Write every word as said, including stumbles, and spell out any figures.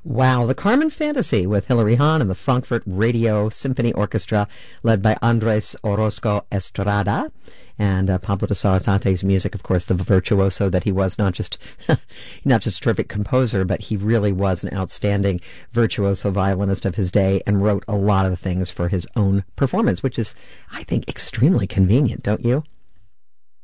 Wow, the Carmen Fantasy with Hilary Hahn and the Frankfurt Radio Symphony Orchestra, led by Andres Orozco Estrada, and uh, Pablo de Sarazate's music, of course, the virtuoso that he was, not just not just a terrific composer, but he really was an outstanding virtuoso violinist of his day and wrote a lot of the things for his own performance, which is, I think, extremely convenient, don't you?